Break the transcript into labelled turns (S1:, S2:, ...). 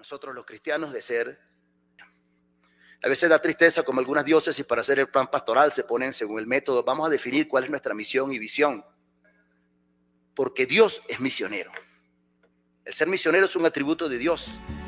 S1: nosotros los cristianos de ser. A veces da tristeza como algunas diócesis para hacer el plan pastoral se ponen según el método. Vamos a definir cuál es nuestra misión y visión. Porque Dios es misionero. El ser misionero es un atributo de Dios.